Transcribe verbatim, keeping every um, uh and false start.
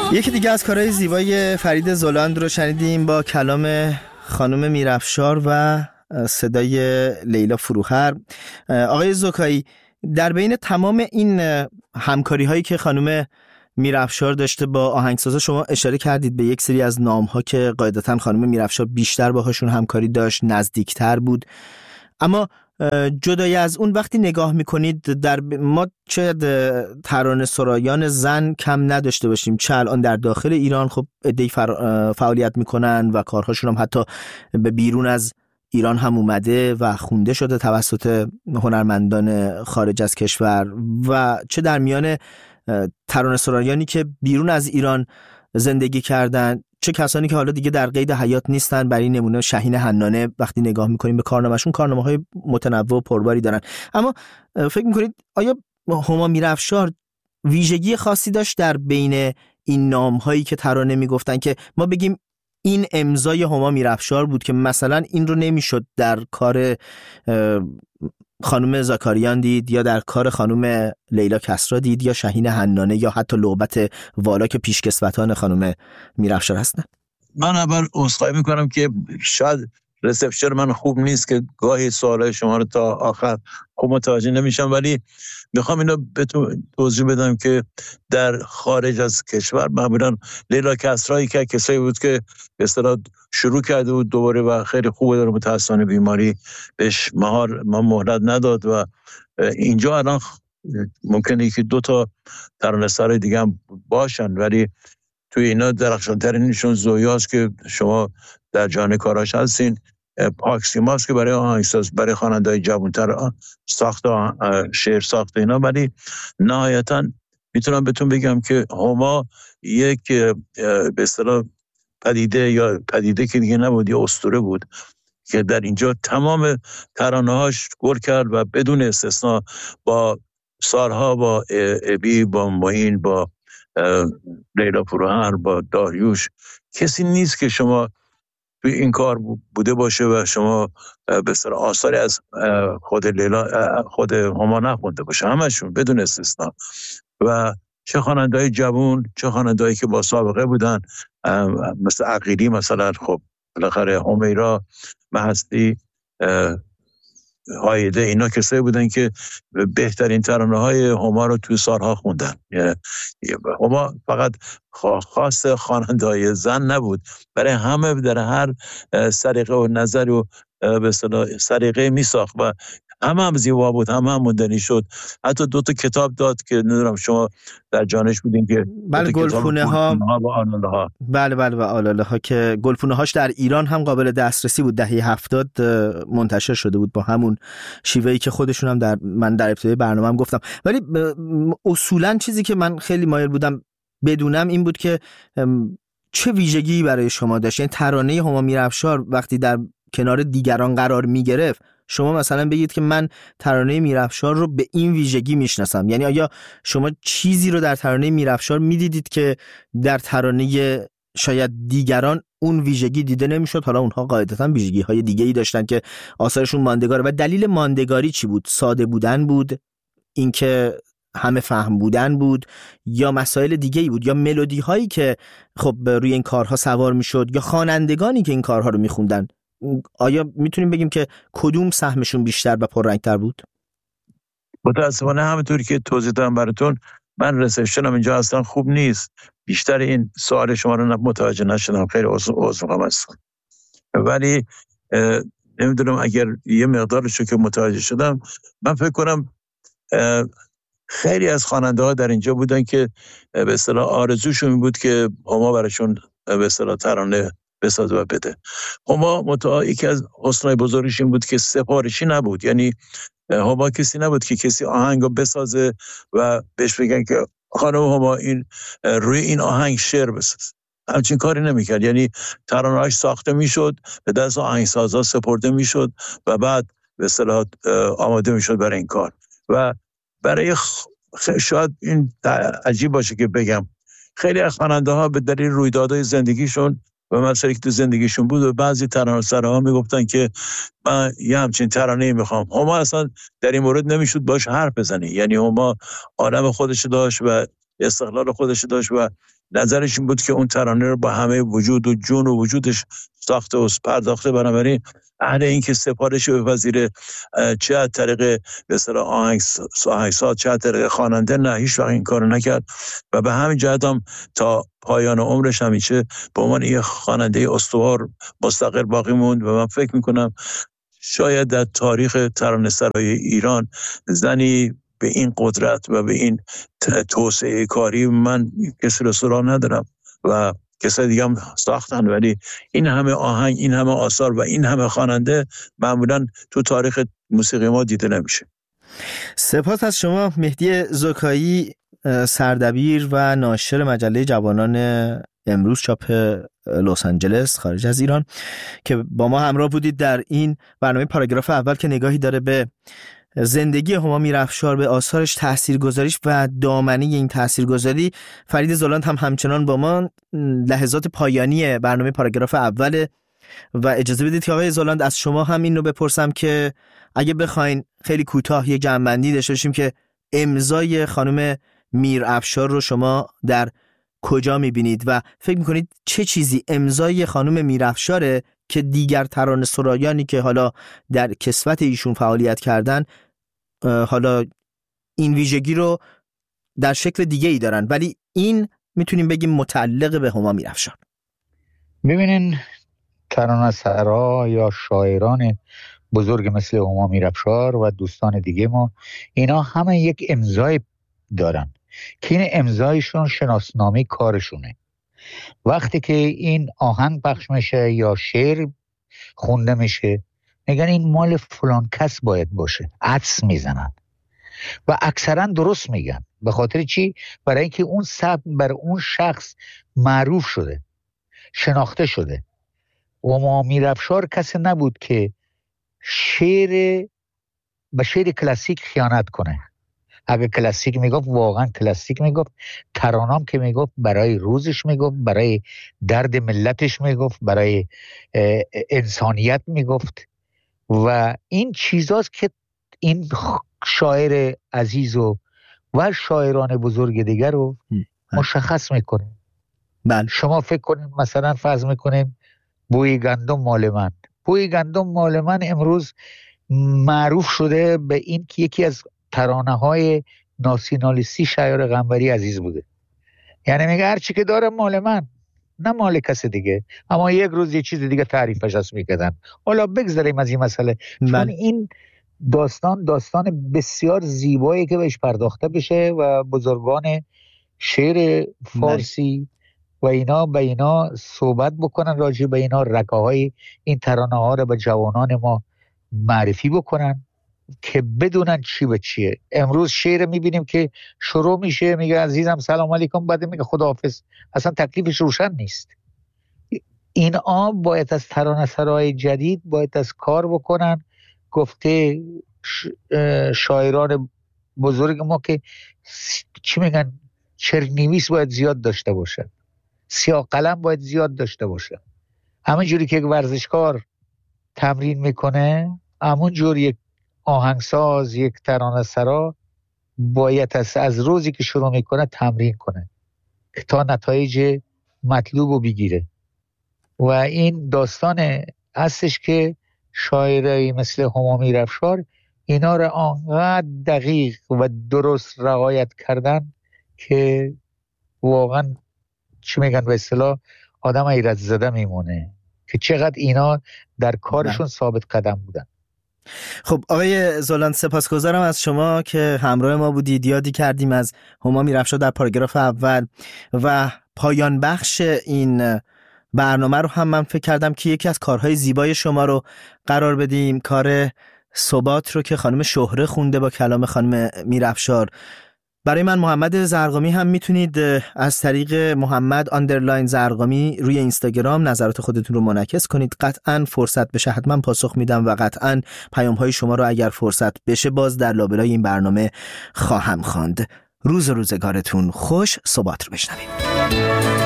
یکی دیگه از کارهای زیبای فرید زلاند رو شنیدیم با کلام خانم میرافشار و صدای لیلا فروهر. آقای زکایی، در بین تمام این همکاری هایی که خانم میرافشار داشته با آهنگسازا، شما اشاره کردید به یک سری از نام ها که قاعدتاً خانم میرافشار بیشتر باهاشون همکاری داشت، نزدیکتر بود. اما جدای از اون وقتی نگاه میکنید، در ما چه ترانه سرایان زن کم نداشته باشیم، چه الان در داخل ایران خب عده‌ای فعالیت میکنن و کارهاشون هم حتی به بیرون از ایران هم اومده و خونده شده توسط هنرمندان خارج از کشور، و چه در میان ترانه سرایانی که بیرون از ایران زندگی کردن، چه کسانی که حالا دیگه در قید حیات نیستن. برای نمونه شهین حنانه وقتی نگاه میکنیم به کارنامه‌شون، کارنامه‌های متنوع و پرباری دارن. اما فکر میکنید آیا هما میرافشار ویژگی خاصی داشت در بین این نام‌هایی که ترانه میگفتن که ما بگیم این امضای هما میرافشار بود، که مثلا این رو نمیشد در کار خانم زاکاریان دید، یا در کار خانم لیلا کسرا دید، یا شهین حنانه، یا حتی لعبت والا که پیشکسوتان خانم میرافشار هستن؟ من اول عذرخواهی میکنم که شاید رسپشن من خوب نیست که گاهی سوالای شما رو تا آخر خوب متوجه نمیشم، ولی میخوام اینو بهتون توضیح بدم که در خارج از کشور معمولا لیلا کسرایی که کسایی بود که به اصطلاح شروع کرده بود دوباره و خیلی خوبه، داره متاسفانه بیماری بهش مهار ما مهلت نداد و اینجا الان ممکنه که دو تا ترانه‌سرای دیگه هم باشن، ولی توی اینا درخشان‌ترینشون زویاست که شما در جان کاراش هستین، پاکسیماست که برای آهنگساز برای خواننده‌های جوان‌تر ساخت شعر ساخت اینا. ولی نهایتاً میتونم بهتون بگم که هما یک به اصطلاح پدیده یا پدیده که دیگه نبود، یا اسطوره بود که در اینجا تمام ترانه‌هاش گل کرد و بدون استثنا با سالها با ابی، با معین، با لیلا فروهر، با داریوش، کسی نیست که شما توی این کار بوده باشه و شما به اصطلاح آثاری از خود لیلا خود هما نخونده باشه، همشون بدون استثنا. و چه خواننده‌های جوان، چه خواننده‌ای که با سابقه بودن، مثل عقیلی مثلا، خب بالاخره همیرا، مهستی، هایده، اینا کسایی بودن که بهترین ترانه‌های هما رو توی سالها خوندن. هما فقط خاص خواننده‌های زن نبود، برای همه در هر سلیقه و نظر و به اصطلاح سلیقه میساخت و همه هم زیبا بود، همه هم مدنی شد. حتی دو تا کتاب داد که نمیدونم شما در جانش بودین که بله، گلفونه ها و آلاله ها. بله بله و آلاله ها که گلفونه هاش در ایران هم قابل دسترسی بود، دهه هفتاد منتشر شده بود با همون شیوهی که خودشون هم در من در ابتدای برنامه‌ام گفتم. ولی اصولا چیزی که من خیلی مایل بودم بدونم این بود که چه ویژگی برای شما داشت، یعنی ترانه هما میرافشار وقتی در کنار دیگران قرار میگرفت، شما مثلا بگید که من ترانه میرافشار رو به این ویژگی میشناسم. یعنی آیا شما چیزی رو در ترانه میرافشار میدیدید که در ترانه شاید دیگران اون ویژگی دیده نمیشد؟ حالا اونها قاعدتا ویژگی های دیگه ای داشتن که آثارشون ماندگاره. و دلیل ماندگاری چی بود؟ ساده بودن بود، اینکه همه فهم بودن بود، یا مسائل دیگه ای بود، یا ملودی هایی که خب روی این کارها سوار میشد، یا خوانندگانی که این کارها رو میخوندن؟ آیا میتونیم بگیم که کدوم سهمشون بیشتر و پررنگتر بود؟ متاسفانه همونطوری که توضیح دادم براتون، من رسپشنم اینجا اصلا خوب نیست، بیشتر این سوال شما رو متوجه نشدم، خیلی عذرخواهم هستم. ولی نمیدونم اگر یه مقدارشو که متوجه شدم، من فکر کنم خیلی از خواننده ها در اینجا بودن که به اصطلاح آرزوشون این بود که هما براشون به اصطلاح ترانه بسازه و بده. هما متأ یکی از حسنای بزرگش این بود که سفارشی نبود، یعنی هما کسی نبود که کسی آهنگو بسازه و بهش بگن که خانم هما این روی این آهنگ شعر بساز. همچین کاری نمیکرد، یعنی ترانه‌اش ساخته میشد، به دست آهنگسازا سپرده میشد و بعد به اصطلاح آماده میشد برای این کار. و برای خ... شاید این عجیب باشه که بگم، خیلی از خواننده‌ها به دلیل رویدادهای زندگیشون و مسائلی که تو زندگیشون بود و بعضی ترانه‌سراها میگفتن که من یه همچین ترانه‌ای میخوام. هما اصلا در این مورد نمیشد باش حرف بزنی، یعنی هما عالم خودش داشت و استقلال خودش داشت و نظرش این بود که اون ترانه رو با همه وجود و جون و وجودش ساخته و پرداخته. بنابراین اهل این که سفارش بپذیره، چه از طریق به اصطلاح آهنگساز چه از طریق خواننده، نه، هیچ وقت این کارو نکرد و به همین جهت هم تا پایان عمرش همیشه به عنوان یک خواننده استوار مستقل باقی موند و من فکر میکنم شاید در تاریخ ترانه‌سرای ایران زنی به این قدرت و به این توسعه کاری من کسی رو سراغ ندارم و کسی دیگه هم ساختن، ولی این همه آهنگ، این همه آثار و این همه خواننده معمولا تو تاریخ موسیقی ما دیده نمیشه. سپاس از شما مهدی زکایی، سردبیر و ناشر مجله جوانان امروز چاپ لس آنجلس خارج از ایران که با ما همراه بودید در این برنامه پاراگراف اول که نگاهی داره به زندگی هما میرافشار، به آثارش، تاثیرگذاریش و دامنه این تاثیرگذاری. فرید زولاند هم همچنان با ما. لحظات پایانی برنامه پاراگراف اول و اجازه بدید که آقای زولاند از شما هم این رو بپرسم که اگه بخواین خیلی کوتاه یک جمع‌بندی داشته باشیم که امضای خانم میرافشار رو شما در کجا میبینید و فکر میکنید چه چیزی امضای خانم میرافشاره که دیگر ترانه‌سرایانی که حالا در کسوت ایشون فعالیت کردن حالا این ویژگی رو در شکل دیگه ای دارن، ولی این میتونیم بگیم متعلق به هما میرافشار. ببینین ترانه‌سرا یا شاعران بزرگ مثل هما میرافشار و دوستان دیگه ما، اینا همه یک امضای دارن که این امضایشون شناسنامه کارشونه. وقتی که این آهنگ پخش میشه یا شعر خونده میشه میگن این مال فلان کس باید باشه، حدس میزنن و اکثرا درست میگن. به خاطر چی؟ برای اینکه اون سبک بر اون شخص معروف شده، شناخته شده. هما میرافشار کسی نبود که شعر به شعر کلاسیک خیانت کنه. اگه کلاسیک میگفت واقعا کلاسیک میگفت، ترانام که میگفت برای روزش میگفت، برای درد ملتش میگفت، برای انسانیت میگفت و این چیزاست که این شاعر عزیز و و شاعران بزرگ دیگر رو مشخص میکنه. بله. شما فکر کنید مثلا فرض میکنیم بوی گندم مال من، بوی گندم مال من امروز معروف شده به این که یکی از ترانه های ناسیونالیستی شاعر قنبری عزیز بوده. یعنی میگه هر چی که داره مال من، نه مال کس دیگه. اما یک روز یه چیز دیگه تعریفش هست میکردن. حالا بگذاریم از این مسئله، چون این داستان داستان بسیار زیبایی که بهش پرداخته بشه و بزرگان شعر فارسی و اینا به اینا صحبت بکنن، راجع به اینا رکاهای این ترانه ها رو به جوانان ما معرفی بکنن که بدونن چی به چیه. امروز شعر میبینیم که شروع میشه میگه عزیزم سلام علیکم، بعد میگه خداحافظ. اصلا تکلیفش روشن نیست. اینا باید از ترانه‌سرای جدید باید از کار بکنن. گفته شاعران بزرگ ما که چی میگن، چرنویس باید زیاد داشته باشه، سیاه قلم باید زیاد داشته باشه. همون جوری که یک ورزشکار تمرین میکنه، همون جوری یک آهنگساز، یک ترانه‌سرا باید از, از روزی که شروع میکنه تمرین کنه تا نتایج مطلوب رو بگیره. و این داستان هستش که شاعرایی مثل هما میرافشار اینا رو آنقدر دقیق و درست رعایت کردن که واقعا چی میگن به اصطلاح آدم حیرت زده میمونه که چقدر اینا در کارشون ثابت قدم بودن. خب آقای زولاند، سپاسگزارم از شما که همراه ما بودید. یادی کردیم از هما میرافشار در پاراگراف اول و پایان بخش این برنامه رو هم من فکر کردم که یکی از کارهای زیبای شما رو قرار بدیم، کار ثبات رو که خانم شهره خونده با کلام خانم میرافشار. برای من محمد زرقامی هم میتونید از طریق محمد آندرلاین زرقامی روی اینستاگرام نظرات خودتون رو منعکس کنید. قطعاً فرصت بشه حتما پاسخ میدم و قطعاً پیام‌های شما رو اگر فرصت بشه باز در لابلای این برنامه خواهم خواند. روز و روزگارتون خوش. ثبات رو بشنوید.